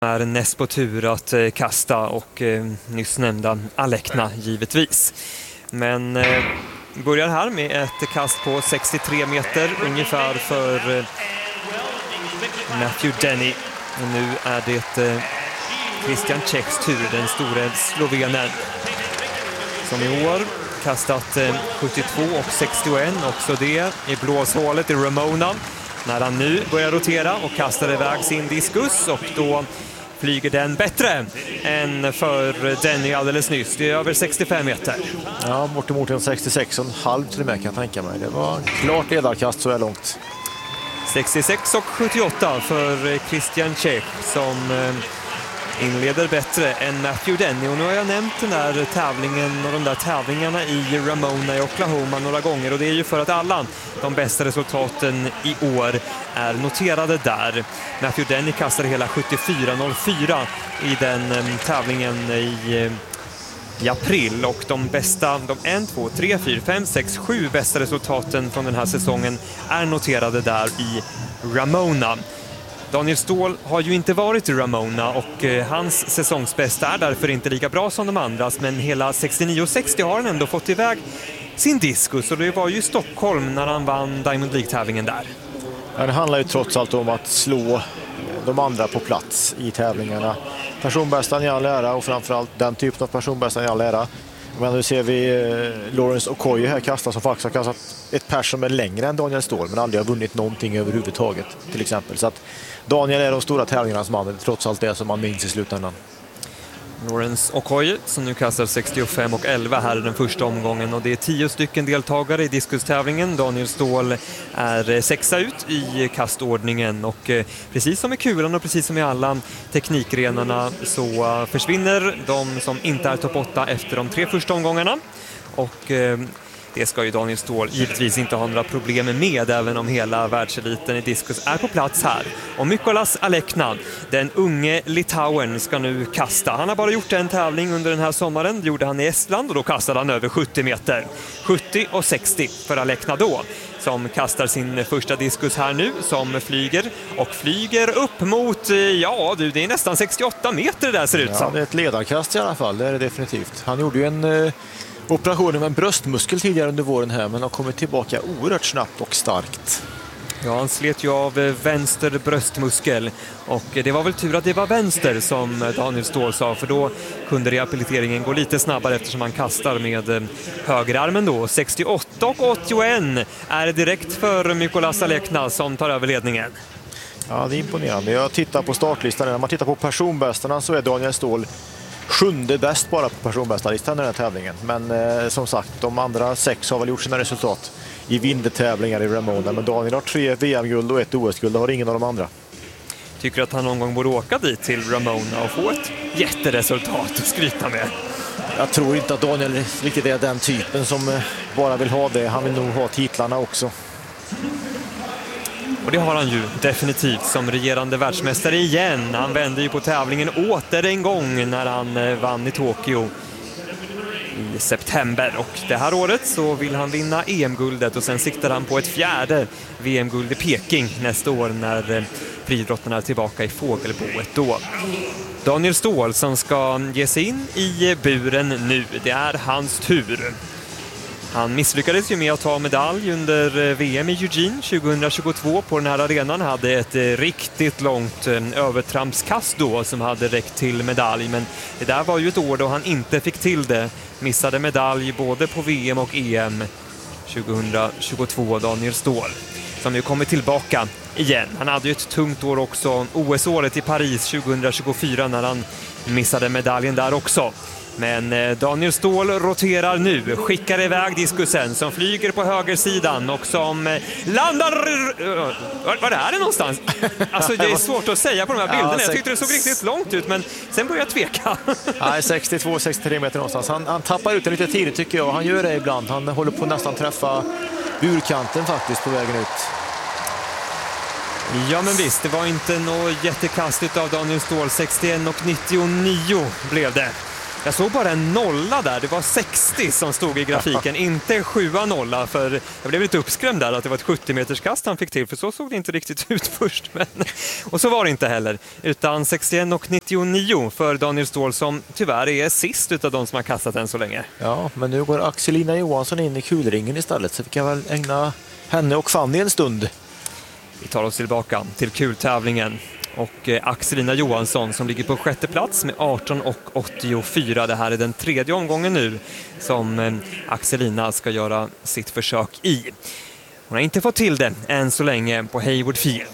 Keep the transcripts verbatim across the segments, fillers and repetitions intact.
är näst på tur att eh, kasta och eh, nyss nämnda Alekna givetvis. Men eh, börjar här med ett kast på sextiotre meter ungefär för eh, Matthew Denny. Och nu är det eh, Christian Čechs tur, den store slovenen, som i år kastat eh, sjuttiotvå och sextioett, också det i blåshålet i Ramona. När han nu börjar rotera och kastar iväg sin diskus, och då flyger den bättre än för Denny alldeles nyss. Det är över sextiofem meter. Ja, bortemot en sextiosex och en halv till och med kan jag tänka mig. Det var klart ledarkast så här långt. sextiosex och sjuttioåtta för Christian Čech som inleder bättre än Matthew Denny. Och nu har jag nämnt den där tävlingen och de där tävlingarna i Ramona i Oklahoma några gånger, och det är ju för att alla de bästa resultaten i år är noterade där. Matthew Denny kastade hela sjuttiofyra noll fyra i den um, tävlingen i, uh, i april, och de bästa, de ett, två, tre, fyra, fem, sex, sju bästa resultaten från den här säsongen är noterade där i Ramona. Daniel Ståhl har ju inte varit i Ramona, och eh, hans säsongsbästa är därför inte lika bra som de andras, men hela sextionio sextio har han ändå fått iväg sin diskus, och det var ju i Stockholm när han vann Diamond League-tävlingen där. Ja, det handlar ju trots allt om att slå de andra på plats i tävlingarna. Personbästan i all ära, och framförallt den typen av personbästan i all ära. Men nu ser vi eh, Lawrence Okoye här kasta, som faktiskt har kastat ett pers som är längre än Daniel Ståhl, men aldrig har vunnit någonting överhuvudtaget till exempel. Så att Daniel är de stora tävlingarnas man, trots allt det som man minns i slutändan. Lawrence Okoye som nu kastar sextiofem och elva här i den första omgången, och det är tio stycken deltagare i diskustävlingen. Daniel Ståhl är sexa ut i kastordningen, och precis som i kulan och precis som i alla teknikgrenarna så försvinner de som inte är topp åtta efter de tre första omgångarna, och det ska ju Daniel Ståhl givetvis inte ha några problem med, även om hela världseliten i diskus är på plats här. Och Mykolas Alekna, den unge Litauen, ska nu kasta. Han har bara gjort en tävling under den här sommaren. Det gjorde han i Estland, och då kastade han över sjuttio meter. sjuttio och sextio för Alekna då, som kastar sin första diskus här nu, som flyger och flyger upp mot, ja du, det är nästan sextioåtta meter där ser det ut som. Ja, det är ett ledarkast i alla fall, det är det definitivt. Han gjorde ju en eh, operation med en bröstmuskel tidigare under våren här, men har kommit tillbaka oerhört snabbt och starkt. Ja, han slet ju av vänster bröstmuskel, och det var väl tur att det var vänster som Daniel Ståhl sa, för då kunde rehabiliteringen gå lite snabbare eftersom han kastar med högerarmen då. sextioåtta och åttioett är direkt för Mykolas Alekna som tar över ledningen. Ja, det är imponerande. Jag tittar på startlistan. När man tittar på personbästarna så är Daniel Ståhl sjunde bäst bara på personbästarlistan i den här tävlingen. Men eh, som sagt, de andra sex har väl gjort sina resultat i vintertävlingar i Ramona. Men Daniel har tre V M-guld och ett O S-guld. Det har ingen av de andra. Tycker att han någon gång borde åka dit till Ramona och få ett jätteresultat att skryta med? Jag tror inte att Daniel riktigt är den typen som bara vill ha det. Han vill nog ha titlarna också. Och det har han ju definitivt som regerande världsmästare igen. Han vände ju på tävlingen åter en gång när han vann i Tokyo i september. Och det här året så vill han vinna E M-guldet, och sen siktar han på ett fjärde V M-guld i Peking nästa år när friidrottarna är tillbaka i fågelboet då. Daniel Ståhl som ska ge sig in i buren nu, det är hans tur. Han misslyckades ju med att ta medalj under V M i Eugene tjugohundratjugotvå på den här arenan. Han hade ett riktigt långt övertrampskast då som hade räckt till medalj. Men det där var ju ett år då han inte fick till det. Missade medalj både på V M och E M tjugohundratjugotvå, Daniel Ståhl. Som ju kommer tillbaka igen. Han hade ju ett tungt år också, O S-året i Paris tjugohundratjugofyra, när han missade medaljen där också. Men Daniel Ståhl roterar nu, skickar iväg diskusen som flyger på högersidan och som landar... Var är det någonstans? Alltså det är svårt att säga på de här bilderna. Jag tyckte det såg riktigt långt ut, men sen började jag tveka. Nej, sextiotvå sextiotre meter någonstans. Han, han tappar ut det lite tidigt tycker jag. Han gör det ibland. Han håller på att nästan träffa burkanten faktiskt på vägen ut. Ja men visst, det var inte något jättekastigt av Daniel Ståhl. sextioett och nittionio blev det. Jag såg bara en nolla där. Det var sextio som stod i grafiken, inte sju nolla. För jag blev lite uppskrämd där att det var ett sjuttio meters kast han fick till. För så såg det inte riktigt ut först. Men... Och så var det inte heller. Utan sextioen och nittionio för Daniel Ståhl som tyvärr är sist utav de som har kastat än så länge. Ja, men nu går Axelina Johansson in i kulringen istället. Så vi kan väl ägna henne och Fanny en stund. Vi tar oss tillbaka till kultävlingen. Och Axelina Johansson som ligger på sjätte plats med arton och åttiofyra. Det här är den tredje omgången nu som Axelina ska göra sitt försök i. Hon har inte fått till det än så länge på Hayward Field.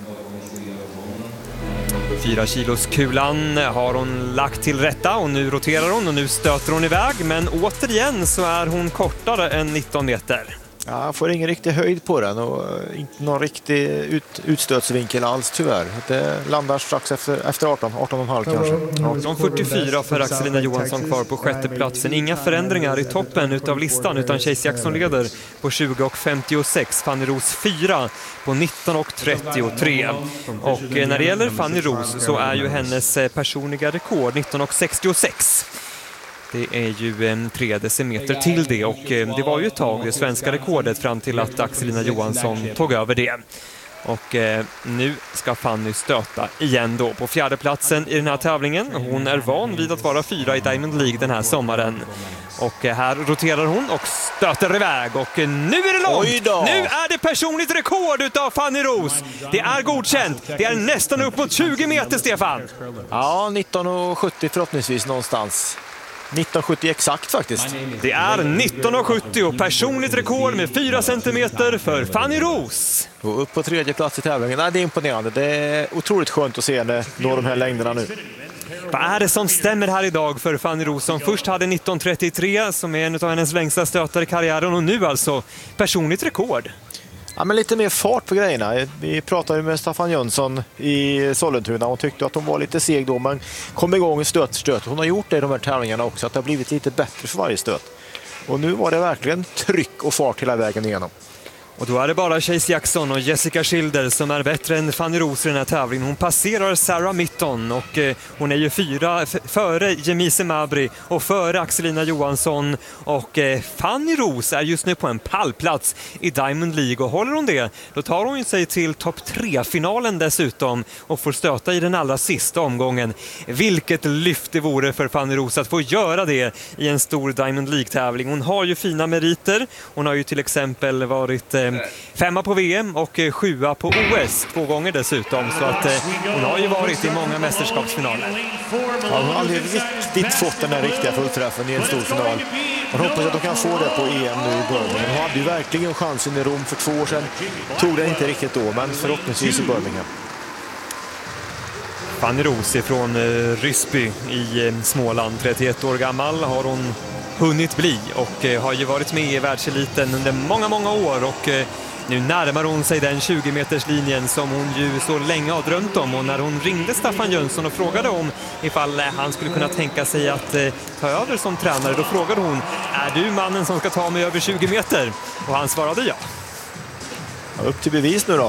Fyra kilos kulan har hon lagt till rätta och nu roterar hon och nu stöter hon iväg. Men återigen så är hon kortare än nitton meter. Ja, jag får ingen riktig höjd på den och inte någon riktig ut, utstötsvinkel alls tyvärr. Det landar strax efter, efter arton, arton komma fem kanske. arton fyrtiofyra för Axelina Johansson kvar på sjätte platsen. Inga förändringar i toppen utav listan utan Chase Jackson leder på tjugo och femtiosex. Fanny Roos fyra på nitton och trettiotre. Och när det gäller Fanny Roos så är ju hennes personliga rekord nitton och sextiosex. Det är ju en tre decimeter till det och det var ju ett tag det svenska rekordet fram till att Axelina Johansson tog över det. Och eh, nu ska Fanny stöta igen då på fjärde platsen i den här tävlingen. Hon är van vid att vara fyra i Diamond League den här sommaren. Och eh, här roterar hon och stöter iväg. Och eh, nu är det långt! Nu är det personligt rekord utav Fanny Roos. Det är godkänt. Det är nästan upp mot tjugo meter, Stefan. Ja, nitton och sjuttio förhoppningsvis någonstans. nitton sjuttio exakt faktiskt. Det är nitton sjuttio, personligt rekord med fyra centimeter för Fanny Roos. Och upp på tredje plats i tävlingen. Nej, det är imponerande. Det är otroligt skönt att se henne nå de här längderna nu. Vad är det som stämmer här idag för Fanny Roos som först hade nitton trettiotre som är en av hennes längsta stötar i karriären och nu alltså personligt rekord? Ja, men lite mer fart på grejerna. Vi pratade med Staffan Jönsson i Sollentuna. Hon tyckte att hon var lite seg då, men kom igång stöt stöt. Hon har gjort det i de här tävlingarna också, att det har blivit lite bättre för varje stöt. Och nu var det verkligen tryck och fart hela vägen igenom. Och då är det bara Chase Jackson och Jessica Schilder som är bättre än Fanny Roos i den här tävlingen. Hon passerar Sarah Mitton och eh, hon är ju fyra f- före Jemise Mabry och före Axelina Johansson. Och eh, Fanny Roos är just nu på en pallplats i Diamond League och håller hon det, då tar hon sig till topp tre-finalen dessutom och får stöta i den allra sista omgången. Vilket lyft det vore för Fanny Roos att få göra det i en stor Diamond League-tävling. Hon har ju fina meriter. Hon har ju till exempel varit eh, femma på V M och sjua på O S två gånger dessutom, så att eh, hon har ju varit i många mästerskapsfinaler. Ja, hon har aldrig riktigt fått den här riktiga fullträffen i en stor final. Man hoppas att de kan få det på E M nu i Birmingham. Hon hade ju verkligen chansen i Rom för två år sedan. Tog det inte riktigt då, men förhoppningsvis i Birmingham. Fanny Roos från eh, Ryssby i eh, Småland, trettioett år gammal har hon hunnit bli och eh, har ju varit med i världseliten under många, många år och eh, nu närmar hon sig den tjugo meters linjen som hon ju så länge har drömt om. Och när hon ringde Staffan Jönsson och frågade om ifall han skulle kunna tänka sig att eh, ta över som tränare, då frågade hon: är du mannen som ska ta mig över tjugo meter? Och han svarade ja. Ja, upp till bevis nu då.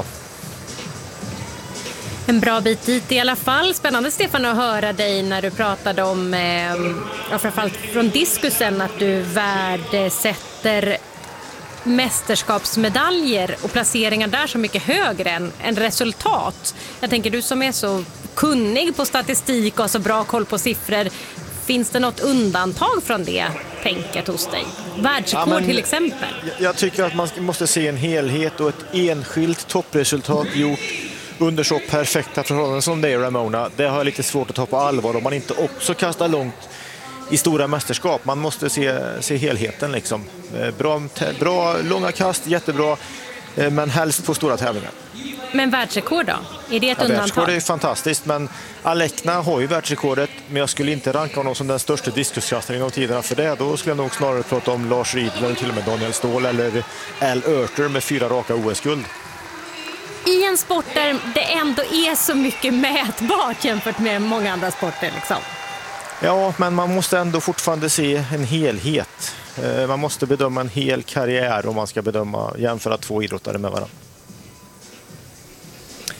En bra bit dit i alla fall. Spännande, Stefan, att höra dig när du pratade om, eh, ja, framförallt från diskusen, att du värdesätter mästerskapsmedaljer och placeringar där så mycket högre än, än resultat. Jag tänker, du som är så kunnig på statistik och har så bra koll på siffror, finns det något undantag från det tänket hos dig? Världsrekord ja, men, till exempel. Jag tycker att man måste se en helhet och ett enskilt toppresultat gjort under så perfekta förhållanden som det är Ramona. Det har jag lite svårt att ta på allvar om man inte också kastar långt i stora mästerskap. Man måste se, se helheten liksom. Bra, bra långa kast, jättebra, men helst på stora tävlingar. Men världsrekord då? Är det ett ja, undantag? Världsrekord är fantastiskt, men Alekna har ju världsrekordet, men jag skulle inte ranka honom som den största diskuskastaren genom tiderna för det. Då skulle jag nog snarare prata om Lars Riedel eller till och med Daniel Ståhl eller Al Oerter med fyra raka O S-guld. I en sport där det ändå är så mycket mätbart jämfört med många andra sporter liksom. Ja, men man måste ändå fortfarande se en helhet. Man måste bedöma en hel karriär om man ska bedöma, jämföra två idrottare med varandra.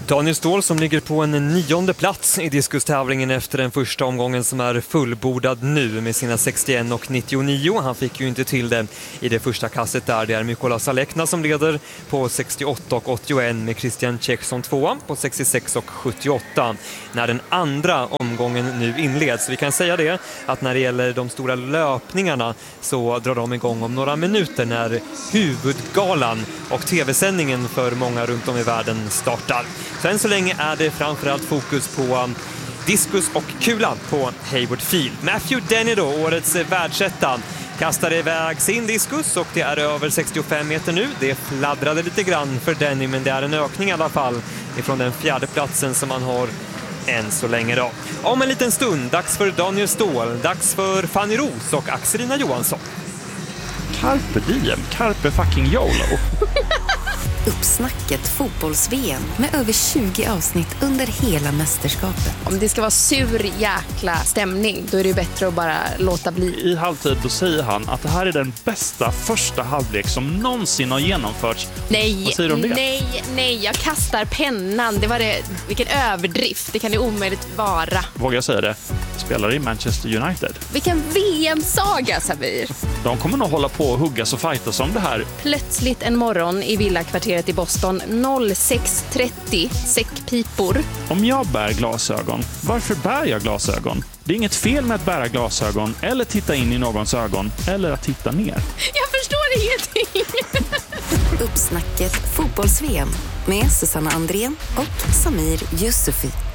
Daniel Ståhl som ligger på en nionde plats i diskustävlingen efter den första omgången som är fullbordad nu med sina sextioen och nittionio. Han fick ju inte till det i det första kastet där. Det är Mykola Salekna som leder på sextioåtta och åttioen med Christian Czech som tvåa på sextiosex och sjuttioåtta när den andra omgången nu inleds. Så vi kan säga det att när det gäller de stora löpningarna så drar de igång om några minuter när huvudgalan och tv-sändningen för många runt om i världen startar. Så än så länge är det framförallt fokus på um, diskus och kula på Hayward Field. Matthew Denny då, årets världsetta, kastar iväg sin diskus och det är över sextiofem meter nu. Det fladdrade lite grann för Denny, men det är en ökning i alla fall ifrån den fjärde platsen som man har än så länge då. Om en liten stund, dags för Daniel Ståhl, dags för Fanny Ros och Axelina Johansson. Carpe diem, carpe fucking YOLO. Uppsnacket fotbolls-V M med över tjugo avsnitt under hela mästerskapet. Om det ska vara sur jäkla stämning, då är det ju bättre att bara låta bli. I halvtid då säger han att det här är den bästa första halvlek som någonsin har genomförts. Nej, Vad säger du om det? nej, nej, jag kastar pennan. Det var det, vilken överdrift, det kan det omöjligt vara. Vågar jag säga det? Spelar i Manchester United. Vilken V M-saga, Samir. De kommer nog hålla på och huggas och fightas om det här. Plötsligt en morgon i villakvarteret i Boston sex trettio, säckpipor. Om jag bär glasögon, varför bär jag glasögon? Det är inget fel med att bära glasögon eller titta in i någons ögon eller att titta ner. Jag förstår ingenting. Uppsnacket fotbolls-V M med Susanna Andrén och Samir Yusufi.